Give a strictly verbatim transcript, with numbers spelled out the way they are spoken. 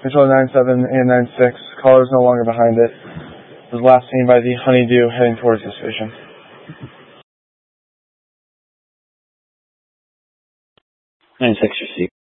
Control nine seven and nine six. Caller is no longer behind it. Was last seen by the Honeydew heading towards the station. nine six received.